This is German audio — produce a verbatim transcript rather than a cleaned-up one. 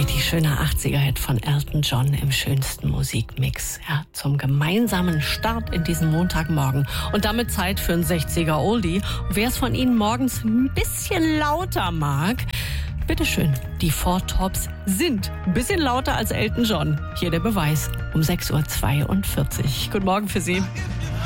richtig schöner achtziger-Hit von Elton John im schönsten Musikmix. Ja, zum gemeinsamen Start in diesen Montagmorgen. Und damit Zeit für einen sechziger-Oldie. Und wer es von Ihnen morgens ein bisschen lauter mag, bitteschön, die Four Tops sind ein bisschen lauter als Elton John. Hier der Beweis um sechs Uhr zweiundvierzig. Guten Morgen für Sie.